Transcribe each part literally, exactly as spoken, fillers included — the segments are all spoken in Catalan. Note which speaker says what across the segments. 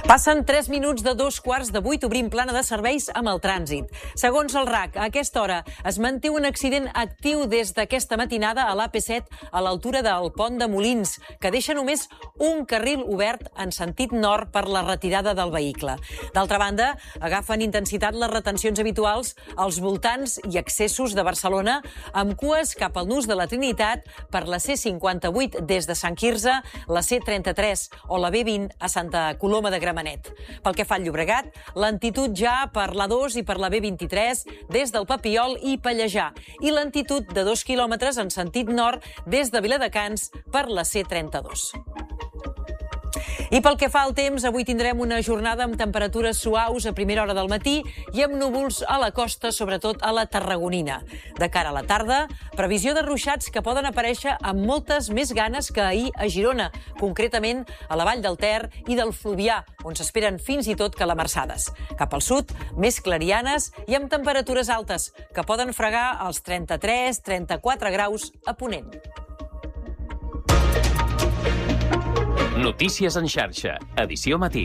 Speaker 1: Passen tres minuts de dos quarts de vuit, obrim plana de serveis amb el trànsit. Segons el R A C, a aquesta hora es manté un accident actiu des d'aquesta matinada a l'A P set a l'altura del Pont de Molins, que deixa només un carril obert en sentit nord per la retirada del vehicle. D'altra banda, agafen intensitat les retencions habituals als voltants i accessos de Barcelona, amb cues cap al nus de la Trinitat per la C cinquanta-vuit des de Sant Quirze, la C trenta-tres o la B vint a Santa Coloma de Gramenet. Pel que fa al Llobregat, lentitud ja per l'A dos i per la B vint-i-tres des del Papiol i Pallejà, i lentitud de dos quilòmetres en sentit nord des de Viladecans per la C trenta-dos. I pel que fa al temps, avui tindrem una jornada amb temperatures suaus a primera hora del matí i amb núvols a la costa, sobretot a la Tarragonina. De cara a la tarda, previsió de ruixats que poden aparèixer amb moltes més ganes que ahir a Girona, concretament a la Vall del Ter i del Fluvià, on s'esperen fins i tot calamarsades. Cap al sud, més clarianes i amb temperatures altes, que poden fregar els trenta-tres a trenta-quatre graus a Ponent.
Speaker 2: Notícies en xarxa, edició matí.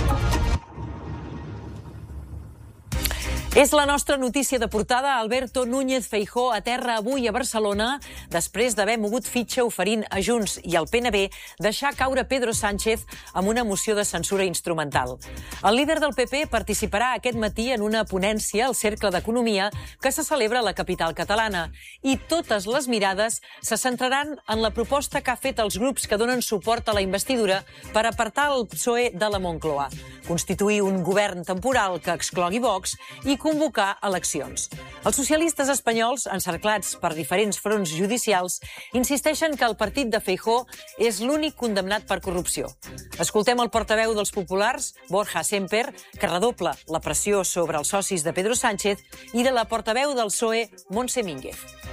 Speaker 1: És la nostra notícia de portada. Alberto Núñez Feijóo aterra avui a Barcelona després d'haver mogut fitxa oferint a Junts i al P N B deixar caure Pedro Sánchez amb una moció de censura instrumental. El líder del P P participarà aquest matí en una ponència al Cercle d'Economia que se celebra a la capital catalana i totes les mirades se centraran en la proposta que ha fet els grups que donen suport a la investidura per apartar el P S O E de la Moncloa, constituir un govern temporal que exclogui Vox i convocar eleccions. Els socialistes espanyols, encerclats per diferents fronts judicials, insisteixen que el partit de Feijóo és l'únic condemnat per corrupció. Escoltem el portaveu dels populars, Borja Semper, que redobla la pressió sobre els socis de Pedro Sánchez, i de la portaveu del P S O E, Montse Mínguez.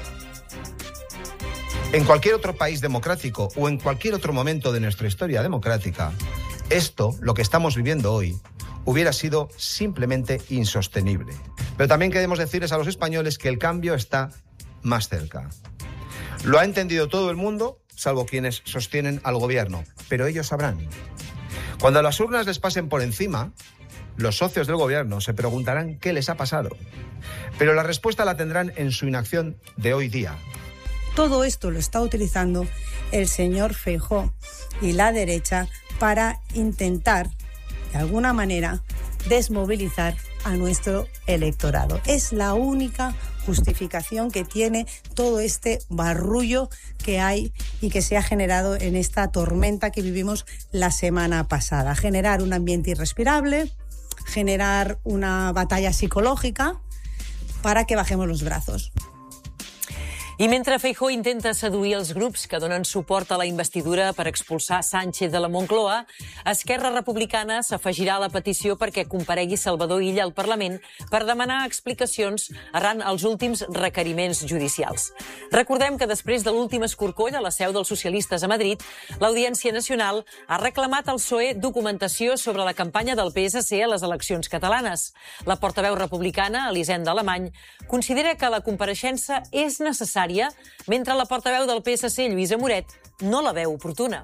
Speaker 3: En cualquier otro país democrático o en cualquier otro momento de nuestra historia democrática, esto, lo que estamos viviendo hoy, hubiera sido simplemente insostenible. Pero también queremos decirles a los españoles que el cambio está más cerca. Lo ha entendido todo el mundo, salvo quienes sostienen al gobierno, pero ellos sabrán. Cuando las urnas les pasen por encima, los socios del gobierno se preguntarán qué les ha pasado. Pero la respuesta la tendrán en su inacción de hoy día.
Speaker 4: Todo esto lo está utilizando el señor Feijóo y la derecha para intentar, de alguna manera, desmovilizar a nuestro electorado. Es la única justificación que tiene todo este barullo que hay y que se ha generado en esta tormenta que vivimos la semana pasada. Generar un ambiente irrespirable, generar una batalla psicológica para que bajemos los brazos.
Speaker 1: I mentre Feijóo intenta seduir els grups que donen suport a la investidura per expulsar Sánchez de la Moncloa, Esquerra Republicana s'afegirà a la petició perquè comparegui Salvador Illa al Parlament per demanar explicacions arran els últims requeriments judicials. Recordem que després de l'últim escorcoll a la seu dels socialistes a Madrid, l'Audiència Nacional ha reclamat al P S O E documentació sobre la campanya del P S C a les eleccions catalanes. La portaveu republicana, Elisenda Alemany, considera que la compareixença és necessària, mentre la portaveu del P S C, Lluïsa Moret, no la veu oportuna.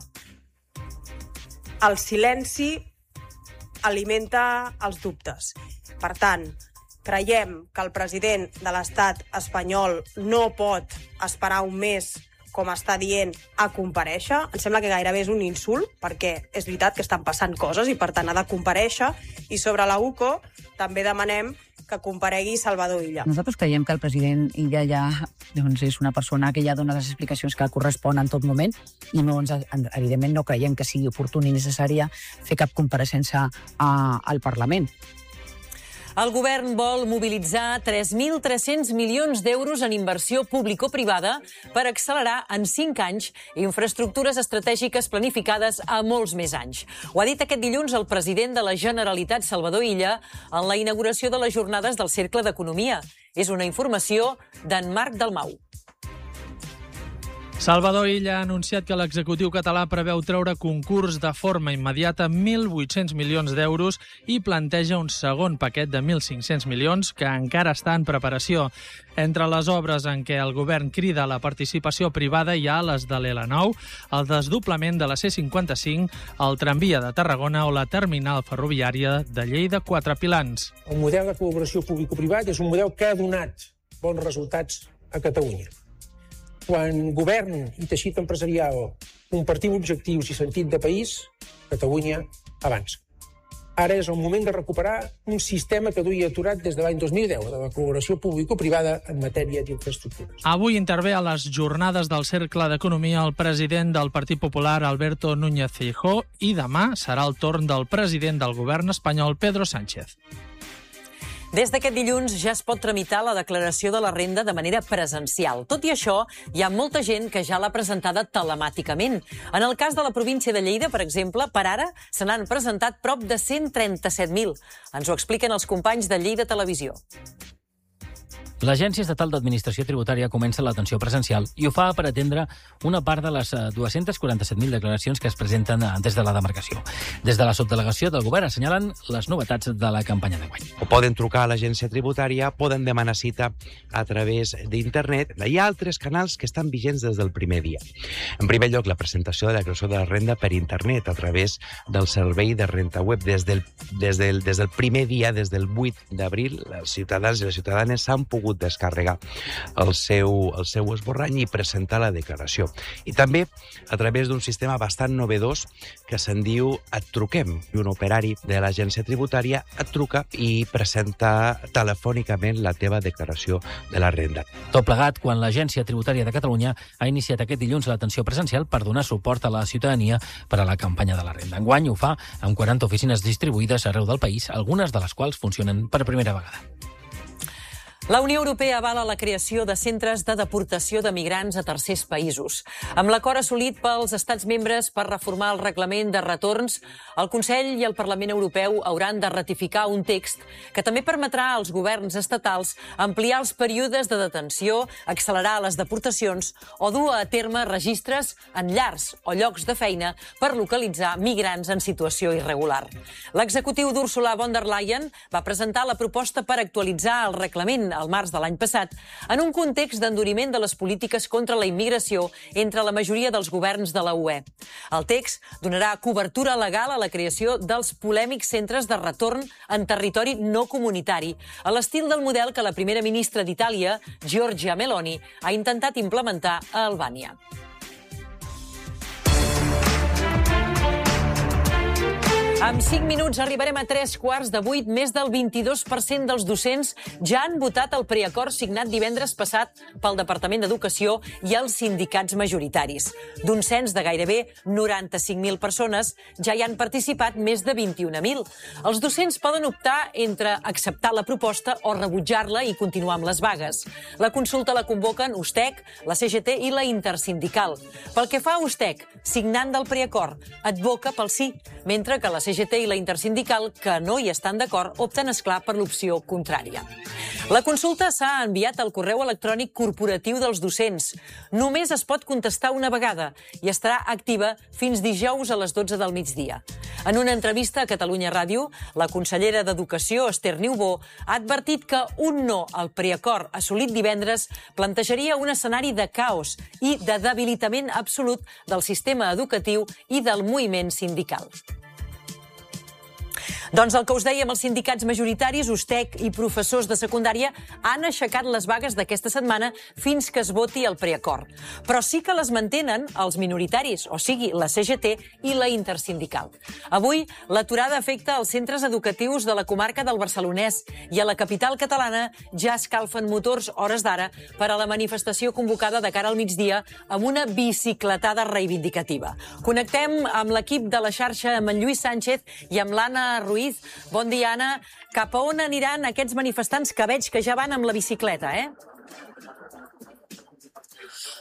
Speaker 5: El silenci alimenta els dubtes. Per tant, creiem que el president de l'estat espanyol no pot esperar un mes, com està dient, a comparèixer. Em sembla que gairebé és un insult, perquè és veritat que estan passant coses i, per tant, ha de comparèixer. I sobre la U C O també demanem que comparegui Salvador Illa.
Speaker 6: Nosaltres creiem que el president Illa ja doncs, és una persona que ja dona les explicacions que corresponen en tot moment i no ens, evidentment no creiem que sigui oportuna i necessària fer cap compareixença a, al Parlament.
Speaker 1: El govern vol mobilitzar tres mil tres-cents milions d'euros en inversió público-privada per accelerar en cinc anys infraestructures estratègiques planificades a molts més anys. Ho ha dit aquest dilluns el president de la Generalitat, Salvador Illa, en la inauguració de les jornades del Cercle d'Economia. És una informació d'en Marc Dalmau.
Speaker 7: Salvador Illa ha anunciat que l'executiu català preveu treure concurs de forma immediata mil vuit-cents milions d'euros i planteja un segon paquet de mil cinc-cents milions que encara està en preparació. Entre les obres en què el govern crida la participació privada hi ha les de l'L nou, el desdoblament de la C cinquanta-cinc, el tramvia de Tarragona o la terminal ferroviària de Lleida-Quatre Pilans.
Speaker 8: El model de col·laboració público-privat és un model que ha donat bons resultats a Catalunya. Quan govern i teixit empresarial compartim objectius i sentit de país, Catalunya avança. Ara és el moment de recuperar un sistema que duia aturat des de l'any dos mil deu, de la col·laboració público-privada en matèria d'infraestructures.
Speaker 7: Avui intervé a les jornades del Cercle d'Economia el president del Partit Popular, Alberto Núñez Feijóo, i demà serà el torn del president del govern espanyol, Pedro Sánchez.
Speaker 1: Des d'aquest dilluns ja es pot tramitar la declaració de la renda de manera presencial. Tot i això, hi ha molta gent que ja l'ha presentada telemàticament. En el cas de la província de Lleida, per exemple, per ara se n'han presentat prop de cent trenta-set mil. Ens ho expliquen els companys de Lleida Televisió.
Speaker 9: L'Agència Estatal d'Administració Tributària comença l'atenció presencial i ho fa per atendre una part de les dues-centes quaranta-set mil declaracions que es presenten des de la demarcació. Des de la subdelegació del govern assenyalen les novetats de la campanya d'enguany.
Speaker 10: O poden trucar a l'agència tributària, poden demanar cita a través d'internet. Hi ha altres canals que estan vigents des del primer dia. En primer lloc, la presentació de la declaració de la renda per internet a través del servei de renta web. Des del, des del, des del primer dia, des del vuit d'abril, els ciutadans i les ciutadanes s'han pogut descarregar el seu, el seu esborrany i presentar la declaració. I també a través d'un sistema bastant novedós que se'n diu Et truquem. I un operari de l'agència tributària et truca i presenta telefònicament la teva declaració de la renda.
Speaker 9: Tot plegat quan l'Agència Tributària de Catalunya ha iniciat aquest dilluns l'atenció presencial per donar suport a la ciutadania per a la campanya de la renda. Enguany ho fa amb quaranta oficines distribuïdes arreu del país, algunes de les quals funcionen per primera vegada.
Speaker 1: La Unió Europea avala la creació de centres de deportació de migrants a tercers països. Amb l'acord assolit pels estats membres per reformar el reglament de retorns, el Consell i el Parlament Europeu hauran de ratificar un text que també permetrà als governs estatals ampliar els períodes de detenció, accelerar les deportacions o dur a terme registres en llars o llocs de feina per localitzar migrants en situació irregular. L'executiu d'Ursula von der Leyen va presentar la proposta per actualitzar el reglament al març de l'any passat, en un context d'enduriment de les polítiques contra la immigració entre la majoria dels governs de la U E. El text donarà cobertura legal a la creació dels polèmics centres de retorn en territori no comunitari, a l'estil del model que la primera ministra d'Itàlia, Giorgia Meloni, ha intentat implementar a Albània. En cinc minuts arribarem a tres quarts de vuit. Més del vint-i-dos per cent dels docents ja han votat el preacord signat divendres passat pel Departament d'Educació i els sindicats majoritaris. D'un cens de gairebé noranta-cinc mil persones, ja hi han participat més de vint-i-un mil. Els docents poden optar entre acceptar la proposta o rebutjar-la i continuar amb les vagues. La consulta la convoquen USTEC, la C G T i la Intersindical. Pel que fa a USTEC, signant del preacord, advoca pel sí, mentre que la C G T i la Intersindical, que no hi estan d'acord, opten, esclar, per l'opció contrària. La consulta s'ha enviat al correu electrònic corporatiu dels docents. Només es pot contestar una vegada i estarà activa fins dijous a les dotze del migdia. En una entrevista a Catalunya Ràdio, la consellera d'Educació, Esther Niubó, ha advertit que un no al preacord assolit divendres plantejaria un escenari de caos i de debilitament absolut del sistema educatiu i del moviment sindical. Doncs el que us dèiem, els sindicats majoritaris, USTEC i professors de secundària han aixecat les vagues d'aquesta setmana fins que es voti el preacord. Però sí que les mantenen els minoritaris, o sigui, la C G T i la Intersindical. Avui, l'aturada afecta els centres educatius de la comarca del Barcelonès i a la capital catalana ja escalfen motors hores d'ara per a la manifestació convocada de cara al migdia amb una bicicletada reivindicativa. Connectem amb l'equip de la xarxa amb en Lluís Sánchez i amb l'Anna Ruiz. Bon dia, Anna. Cap a on aniran aquests manifestants que veig que ja van amb la bicicleta, eh?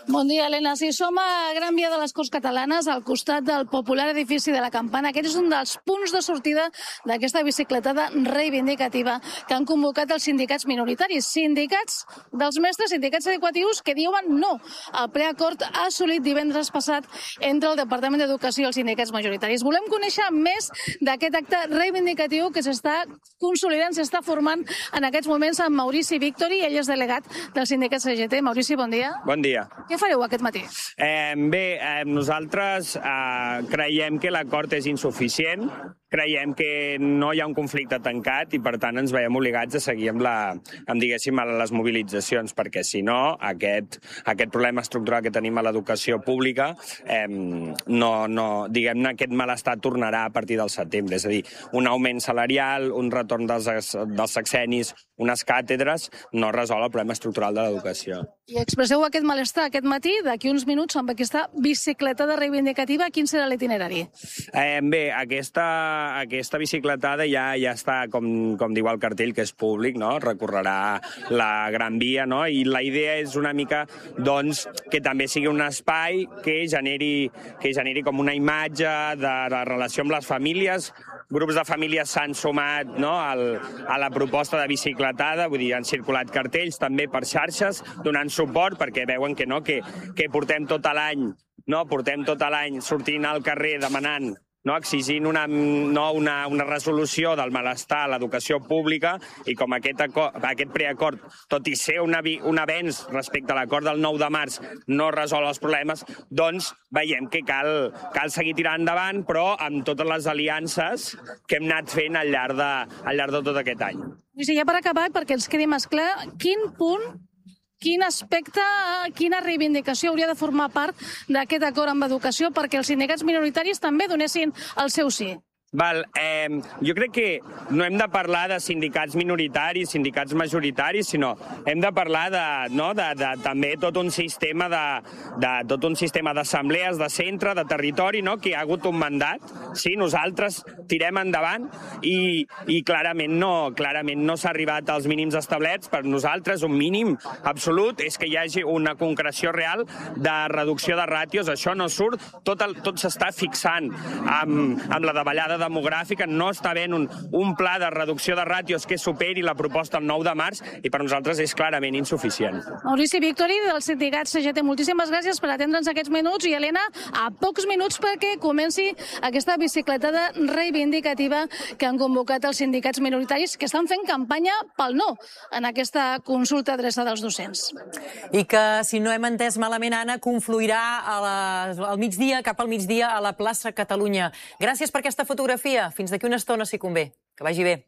Speaker 11: Bon dia, Helena. Sí, som a Gran Via de les Corts Catalanes, al costat del popular edifici de la Campana. Aquest és un dels punts de sortida d'aquesta bicicletada reivindicativa que han convocat els sindicats minoritaris. Sindicats dels mestres, sindicats educatius que diuen no al preacord assolit divendres passat entre el Departament d'Educació i els sindicats majoritaris. Volem conèixer més d'aquest acte reivindicatiu que s'està consolidant, s'està formant en aquests moments amb Maurici Victori, ell és delegat del sindicat C G T. Maurici, bon dia.
Speaker 12: Bon dia.
Speaker 11: Què fareu aquest matí?
Speaker 12: Eh, bé, eh, nosaltres eh, creiem que l'acord és insuficient, creiem que no hi ha un conflicte tancat i, per tant, ens veiem obligats a seguir amb, la, amb diguéssim, a les mobilitzacions, perquè, si no, aquest, aquest problema estructural que tenim a l'educació pública, eh, no, no, diguem-ne, aquest malestar tornarà a partir del setembre. És a dir, un augment salarial, un retorn dels, dels sexennis, unes càtedres, no resol el problema estructural de l'educació.
Speaker 11: I expresseu aquest malestar aquest matí, d'aquí uns minuts, amb aquesta bicicletada reivindicativa. Quin serà l'itinerari?
Speaker 12: Eh, bé, aquesta, aquesta bicicletada ja, ja està, com, com diu el cartell, que és públic, no? Recorrerà la Gran Via, no? I la idea és una mica, doncs, que també sigui un espai que generi, que generi com una imatge de la relació amb les famílies. Grups de famílies s'han sumat, no, al, a la proposta de bicicletada, vull dir, han circulat cartells també per xarxes, donant suport, perquè veuen que no, que, que portem tot l'any, no, portem tot l'any sortint al carrer demanant, no, exigint una, no, una, una resolució del malestar a l'educació pública, i com aquest, acord, aquest preacord, tot i ser un, un avenç respecte a l'acord del nou de març, no resol els problemes, doncs veiem que cal, cal seguir tirant endavant, però amb totes les aliances que hem anat fent al llarg de, al llarg de tot aquest any.
Speaker 11: I si ja per acabar, perquè ens quedi més clar, quin punt, quin aspecte, quina reivindicació hauria de formar part d'aquest acord amb educació perquè els sindicats minoritaris també donessin el seu sí?
Speaker 12: Val, eh, jo crec que no hem de parlar de sindicats minoritaris, sindicats majoritaris, sinó hem de parlar de, no, de, de, també tot un sistema de, de tot un sistema d'assemblees, de centre, de territori, no, que hi ha hagut un mandat. Sí, nosaltres tirem endavant i, i clarament no, clarament no s'ha arribat als mínims establerts. Per nosaltres un mínim absolut és que hi hagi una concreció real de reducció de ràtios. Això no surt, tot, el, tot s'està fixant amb, amb la davallada demogràfica, no està havent un, un pla de reducció de ràtios que superi la proposta el nou de març i per nosaltres és clarament insuficient.
Speaker 11: Maurici Victori, del sindicat C G T, moltíssimes gràcies per atendre'ns aquests minuts i, Helena, a pocs minuts perquè comenci aquesta bicicletada reivindicativa que han convocat els sindicats minoritaris que estan fent campanya pel no en aquesta consulta adreçada als docents.
Speaker 1: I que, si no hem entès malament, Anna, confluirà a la, al migdia, cap al migdia, a la plaça Catalunya. Gràcies per aquesta fotografia. Fins d'aquí una estona, si convé. Que vagi bé.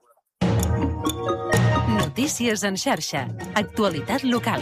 Speaker 13: Notícies en xarxa. Actualitat local.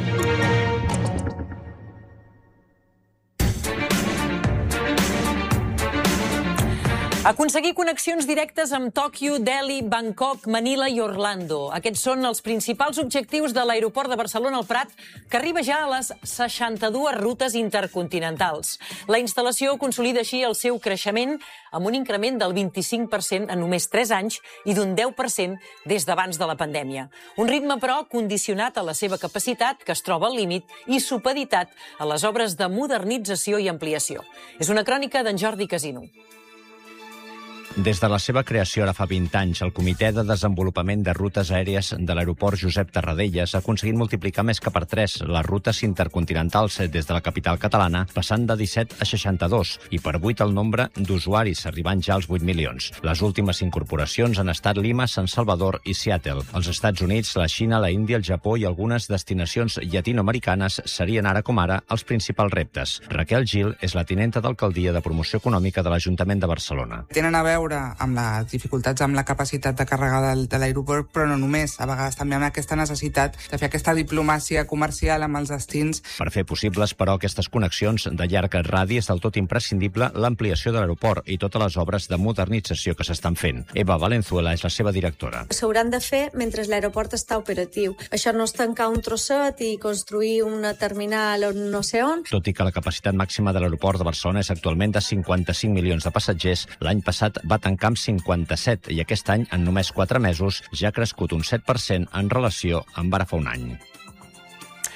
Speaker 1: Aconseguir connexions directes amb Tòquio, Delhi, Bangkok, Manila i Orlando. Aquests són els principals objectius de l'aeroport de Barcelona al Prat, que arriba ja a les seixanta-dues rutes intercontinentals. La instal·lació consolida així el seu creixement amb un increment del vint-i-cinc per cent en només tres anys i d'un deu per cent des d'abans de la pandèmia. Un ritme, però, condicionat a la seva capacitat, que es troba al límit, i supeditat a les obres de modernització i ampliació. És una crònica d'en Jordi Casino.
Speaker 14: Des de la seva creació ara fa vint anys, el Comitè de Desenvolupament de Rutes Aèries de l'Aeroport Josep Tarradellas ha aconseguit multiplicar més que per tres les rutes intercontinentals des de la capital catalana, passant de disset a seixanta-dos, i per vuit el nombre d'usuaris, arribant ja als vuit milions. Les últimes incorporacions han estat Lima, San Salvador i Seattle. Els Estats Units, la Xina, la Índia, el Japó i algunes destinacions llatinoamericanes serien ara com ara els principals reptes. Raquel Gil és la tinenta d'alcaldia de promoció econòmica de l'Ajuntament de Barcelona.
Speaker 15: Tenen a veure amb les dificultats amb la capacitat de càrrega del, de l'aeroport, però no només, a vegades també amb aquesta necessitat de fer aquesta diplomàcia comercial amb els destins.
Speaker 14: Per fer possibles, però, aquestes connexions de llarg radi és del tot imprescindible l'ampliació de l'aeroport i totes les obres de modernització que s'estan fent. Eva Valenzuela és la seva directora.
Speaker 16: S'hauran de fer mentre l'aeroport està operatiu. Això no és tancar un trosset i construir una terminal on no sé on.
Speaker 14: Tot i que la capacitat màxima de l'aeroport de Barcelona és actualment de cinquanta-cinc milions de passatgers, l'any passat va tancar amb cinquanta-set i aquest any, en només quatre mesos, ja ha crescut un set per cent en relació amb ara fa un any.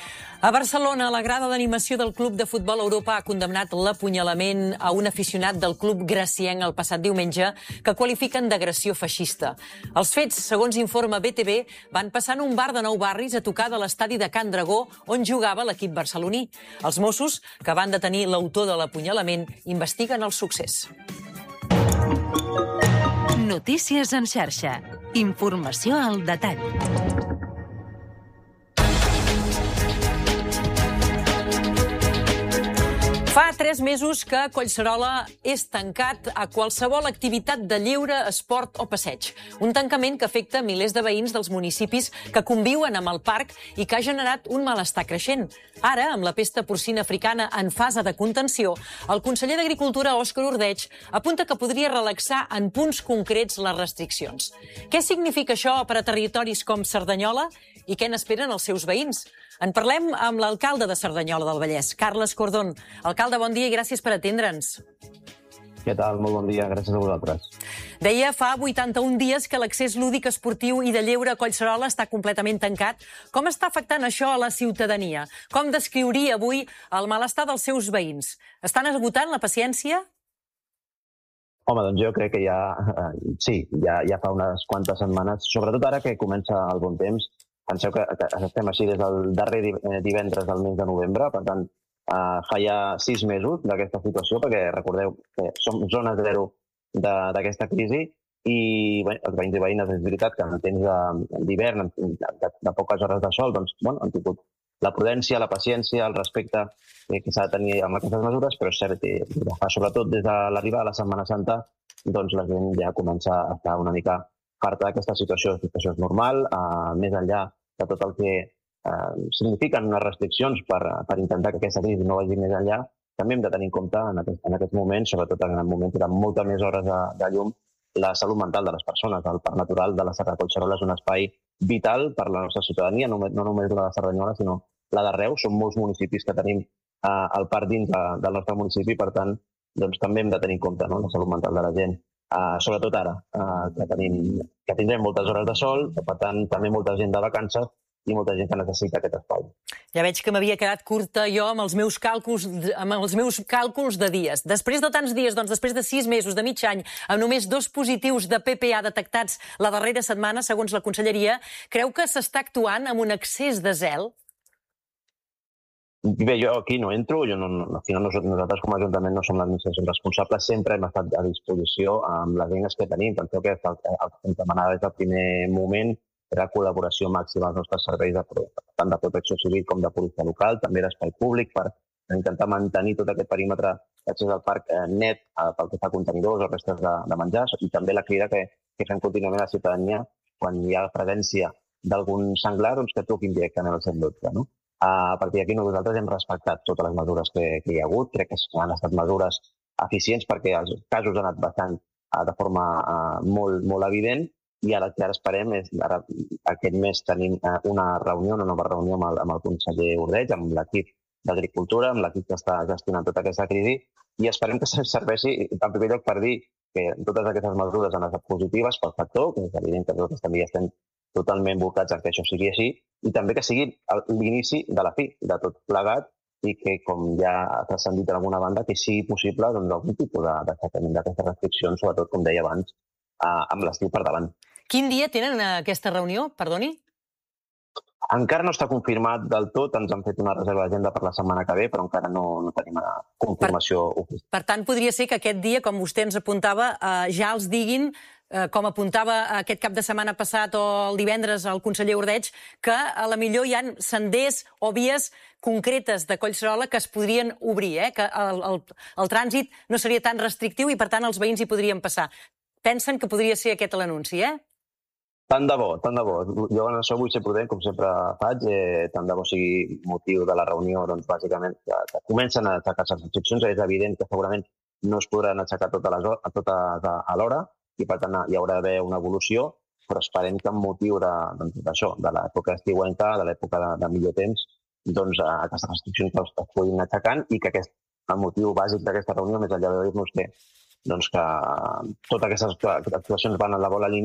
Speaker 1: A Barcelona, la grada d'animació del Club de Futbol Europa ha condemnat l'apunyalament a un aficionat del club gracienc el passat diumenge, que qualifiquen d'agressió feixista. Els fets, segons informa B T V, van passar en un bar de Nou Barris a tocar de l'estadi de Can Dragó, on jugava l'equip barceloní. Els Mossos, que van detenir l'autor de l'apunyalament, investiguen el succés.
Speaker 13: Notícies en xarxa. Informació al detall.
Speaker 1: Fa tres mesos que Collserola és tancat a qualsevol activitat de lleure, esport o passeig. Un tancament que afecta milers de veïns dels municipis que conviuen amb el parc i que ha generat un malestar creixent. Ara, amb la pesta porcina africana en fase de contenció, el conseller d'Agricultura, Òscar Ordeig, apunta que podria relaxar en punts concrets les restriccions. Què significa això per a territoris com Cerdanyola i què n'esperen els seus veïns? En parlem amb l'alcalde de Cerdanyola del Vallès, Carles Cordón. Alcalde, bon dia i gràcies per atendre'ns.
Speaker 17: Què tal? Molt bon dia, gràcies a vosaltres.
Speaker 1: Deia fa vuitanta-un dies que l'accés lúdic, esportiu i de lleure a Collserola està completament tancat. Com està afectant això a la ciutadania? Com descriuria avui el malestar dels seus veïns? Estan esgotant la paciència?
Speaker 17: Home, doncs jo crec que ja, sí, ja, ja fa unes quantes setmanes, sobretot ara que comença el bon temps. Penseu que, que estem així des del darrer divendres del mes de novembre, per tant, eh, fa ja sis mesos d'aquesta situació, perquè recordeu que som zona zero d'aquesta crisi i bé, els veïns i veïnes, és veritat que en temps d'hivern, de, de poques hores de sol, doncs, bueno, han tingut la prudència, la paciència, el respecte que s'ha de tenir amb aquestes mesures, però és cert que sobretot des de l'arribada de la Setmana Santa, doncs la gent ja comença a estar una mica farta d'aquesta situació. La situació és normal, eh, més enllà de tot el que eh, signifiquen unes restriccions per, per intentar que aquesta crisi no vagi més enllà, també hem de tenir en compte en aquest, en aquest moment, sobretot en el moment de molta més hores de, de llum, la salut mental de les persones. El Parc Natural de la Serra de Collserola és un espai vital per la nostra ciutadania, no, no només la de Cerdanyola, sinó la d'arreu. Són molts municipis que tenim eh, el parc dins de, del nostre municipi, per tant, doncs, també hem de tenir en compte, no?, la salut mental de la gent. Uh, sobretot ara, uh, que, tenim, que tindrem moltes hores de sol, per tant, també molta gent de vacances i molta gent que necessita aquest espai.
Speaker 1: Ja veig que m'havia quedat curta jo amb els meus càlculs, amb els meus càlculs de dies. Després de tants dies, doncs després de sis mesos, de mig any, amb només dos positius de P P A detectats la darrera setmana, segons la Conselleria, creu que s'està actuant amb un excés de zel?
Speaker 17: Bé, jo aquí no entro, jo no, no, al final nosaltres com a Ajuntament no som l'administració responsable, sempre hem estat a disposició amb les eines que tenim. Penseu que el, el que ens demanava des del primer moment era col·laboració màxima als nostres serveis de, tant de protecció civil com de policia local, també d'espai públic, per intentar mantenir tot aquest perímetre d'accés al parc eh, net eh, pel que fa a contenidors o restes de, de menjar, i també la crida que, que fem contínuament a la ciutadania quan hi ha presència d'algun senglar, doncs que truquin directament al cent dotze, no? A partir d'aquí nosaltres hem respectat totes les mesures que, que hi ha hagut. Crec que han estat mesures eficients perquè els casos han anat baixant de forma uh, molt, molt evident i ara el que ara esperem és, ara, aquest mes tenim uh, una reunió, una nova reunió amb el, amb el conseller Ordeig, amb l'equip d'Agricultura, amb l'equip que està gestionant tota aquesta crisi, i esperem que serveixi, en primer lloc, per dir que totes aquestes mesures han estat positives pel sector, que és evident que nosaltres també estem totalment volcats en que això sigui així, i també que sigui l'inici de la fi de tot plegat i que, com ja ha transcendit en alguna banda, que sigui possible doncs, algun tipus d'aixecament d'aquestes restriccions, sobretot, com deia abans, amb l'estiu per davant.
Speaker 1: Quin dia tenen aquesta reunió, perdoni?
Speaker 17: Encara no està confirmat del tot, ens han fet una reserva d'agenda per la setmana que ve, però encara no, no tenim confirmació oficial.
Speaker 1: Per tant, podria ser que aquest dia, com vostè ens apuntava, eh, ja els diguin, eh, com apuntava aquest cap de setmana passat o el divendres el conseller Ordeig, que a la millor hi ha senders o vies concretes de Collserola que es podrien obrir, eh? Que el, el, el trànsit no seria tan restrictiu i, per tant, els veïns hi podrien passar. Pensen que podria ser aquest l'anunci, eh?
Speaker 17: Tant de bo, tant de bo. Jo en això vull ser prudent, com sempre faig, eh, tant de bo sigui motiu de la reunió, doncs, bàsicament, que, que comencen a aixecar les restriccions. És evident que segurament no es podran aixecar totes, les, totes alhora i, per tant, hi haurà d'haver una evolució, però esperem que amb motiu d'això, doncs, de l'època estiuenca, de l'època de, de millor temps, doncs, aquestes restriccions es, es puguin aixecant i que aquest, el motiu bàsic d'aquesta reunió, més enllà de dir-nos que, doncs, que totes aquestes actuacions van en la bona línia,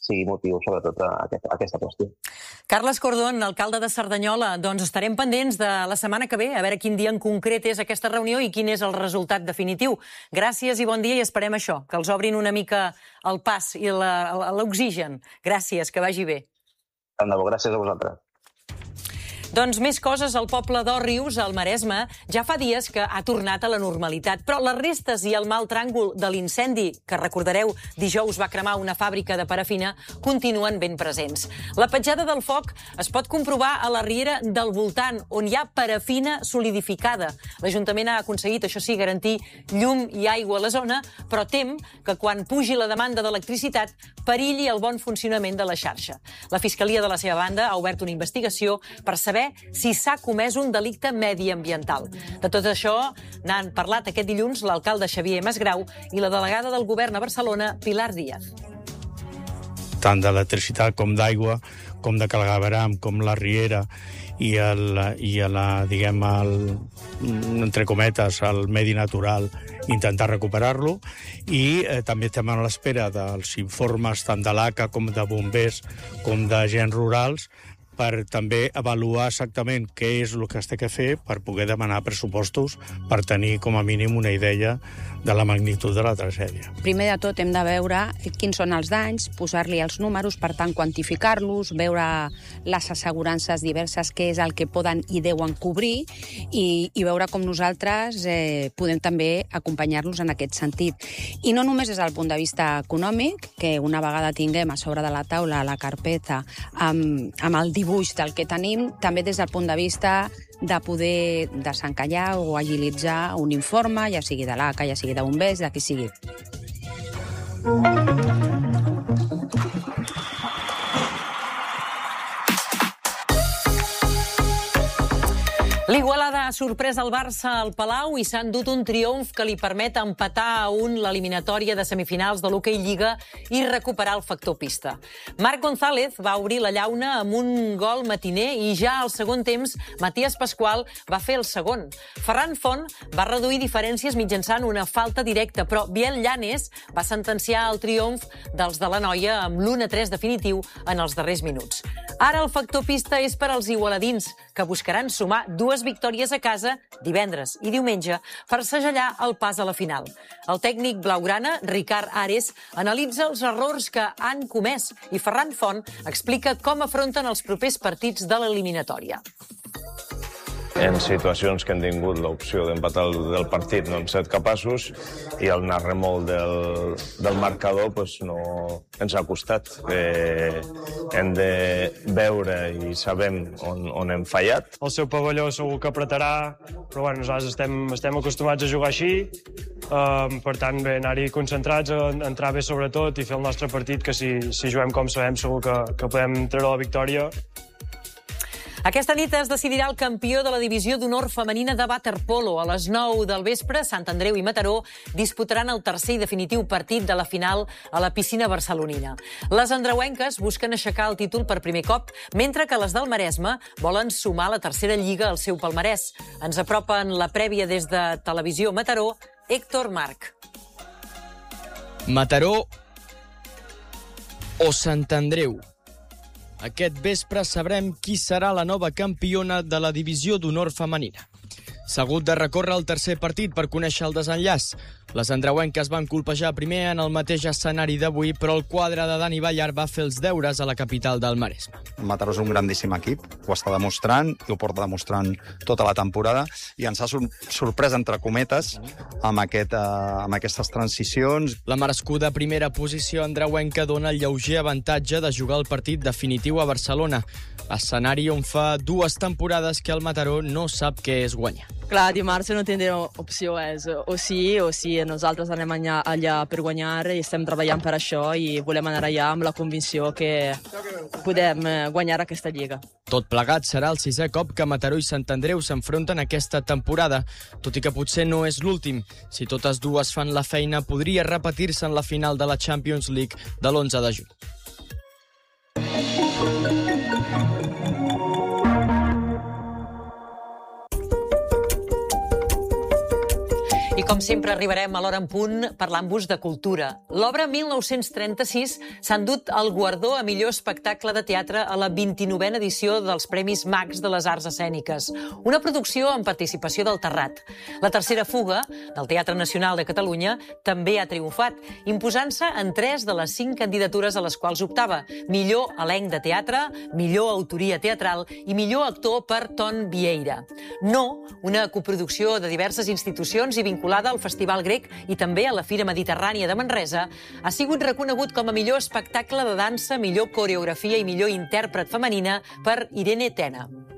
Speaker 17: sigui motiu sobretot a aquesta, a aquesta qüestió.
Speaker 1: Carles Cordón, alcalde de Cerdanyola, doncs estarem pendents de la setmana que ve, a veure quin dia en concret és aquesta reunió i quin és el resultat definitiu. Gràcies i bon dia i esperem això, que els obrin una mica el pas i l'oxigen. Gràcies, que vagi bé.
Speaker 17: Tant de bo, gràcies a vosaltres.
Speaker 1: Doncs més coses, el poble d'Òrrius, al Maresme, ja fa dies que ha tornat a la normalitat, però les restes i el mal tràngol de l'incendi, que recordareu dijous va cremar una fàbrica de parafina, continuen ben presents. La petjada del foc es pot comprovar a la riera del voltant, on hi ha parafina solidificada. L'Ajuntament ha aconseguit, això sí, garantir llum i aigua a la zona, però tem que quan pugi la demanda d'electricitat perilli el bon funcionament de la xarxa. La Fiscalia, de la seva banda, ha obert una investigació per saber si s'ha comès un delicte mediambiental. De tot això n'han parlat aquest dilluns l'alcalde Xavier Masgrau i la delegada del govern a Barcelona, Pilar Díaz.
Speaker 18: Tant d'electricitat com d'aigua, com de Calgabaram, com la Riera i, el, i a la, diguem, el, entre cometes, el medi natural, intentar recuperar-lo. I eh, també estem a l'espera dels informes tant de l'A C A com de bombers com d'agents rurals per també avaluar exactament què és el que es té que fer per poder demanar pressupostos per tenir com a mínim una idea de la magnitud de la tragèdia.
Speaker 19: Primer de tot hem de veure quins són els danys, posar-li els números, per tant quantificar-los, veure les assegurances diverses, què és el que poden i deuen cobrir i, i veure com nosaltres eh, podem també acompanyar-los en aquest sentit. I no només des del punt de vista econòmic, que una vegada tinguem a sobre de la taula la carpeta amb, amb el dibuix del que tenim, també des del punt de vista de poder desencallar o agilitzar un informe, ja sigui de l'A C A, ja sigui de bombers, de qui sigui.
Speaker 1: L'Igualada ha sorprès el Barça al Palau i s'ha endut un triomf que li permet empatar a un l'eliminatòria de semifinals de l'Hockey Lliga i recuperar el factor pista. Marc González va obrir la llauna amb un gol matiner i ja al segon temps Matías Pascual va fer el segon. Ferran Font va reduir diferències mitjançant una falta directa, però Biel Llanes va sentenciar el triomf dels de la Noia amb l'u a tres definitiu en els darrers minuts. Ara el factor pista és per als igualadins, que buscaran sumar dues victòries a casa divendres i diumenge per segellar el pas a la final. El tècnic blaugrana, Ricard Ares, analitza els errors que han comès i Ferran Font explica com afronten els propers partits de l'eliminatòria.
Speaker 20: En situacions que hem tingut l'opció d'empatar del partit no hem estat capaços i el anar remol del, del marcador pues, no ens ha costat. Eh, hem de veure i sabem on, on hem fallat.
Speaker 21: El seu pavelló segur que apretarà, però bueno, nosaltres estem, estem acostumats a jugar així. Uh, per tant, bé, anar-hi concentrats, a entrar bé sobretot i fer el nostre partit, que si, si juguem com sabem segur que, que podem treure la victòria.
Speaker 1: Aquesta nit es decidirà el campió de la divisió d'honor femenina de waterpolo. A les nou del vespre, Sant Andreu i Mataró disputaran el tercer i definitiu partit de la final a la piscina barcelonina. Les andreuenques busquen aixecar el títol per primer cop, mentre que les del Maresme volen sumar la tercera lliga al seu palmarès. Ens apropen la prèvia des de Televisió Mataró, Héctor Marc.
Speaker 22: Mataró o Sant Andreu. Aquest vespre sabrem qui serà la nova campiona de la divisió d'honor femenina. S'ha hagut de recórrer el tercer partit per conèixer el desenllaç. Les andreuenques van colpejar primer en el mateix escenari d'avui, però el quadre de Dani Ballar va fer els deures a la capital del Maresme.
Speaker 23: Mataró és un grandíssim equip, ho està demostrant i ho porta demostrant tota la temporada i ens ha sorprès, entre cometes, amb, aquest, uh, amb aquestes transicions.
Speaker 22: La merescuda primera posició andreuenca dona el lleuger avantatge de jugar el partit definitiu a Barcelona, escenari on fa dues temporades que el Mataró no sap què és guanyar.
Speaker 24: Clar, dimarts no tindrem opció, és o sí o sí. Nosaltres anem allà, allà per guanyar i estem treballant per això i volem anar allà amb la convicció que podem guanyar aquesta lliga.
Speaker 22: Tot plegat serà el sisè cop que Mataró i Sant Andreu s'enfronten aquesta temporada, tot i que potser no és l'últim. Si totes dues fan la feina, podria repetir-se en la final de la Champions League de l'onze de juny.
Speaker 1: I com sempre arribarem a l'hora en punt parlant-vos de cultura. L'obra mil nou-cents trenta-sis s'ha endut el guardó a millor espectacle de teatre a la vint-i-novena edició dels Premis Max de les Arts Escèniques, una producció amb participació del Terrat. La tercera fuga, del Teatre Nacional de Catalunya, també ha triomfat, imposant-se en tres de les cinc candidatures a les quals optava: millor elenc de teatre, millor autoria teatral i millor actor per Ton Vieira. No, una coproducció de diverses institucions i vinculada al Festival Grec i també a la Fira Mediterrània de Manresa, ha sigut reconegut com a millor espectacle de dansa, millor coreografia i millor intèrpret femenina per Irene Tena.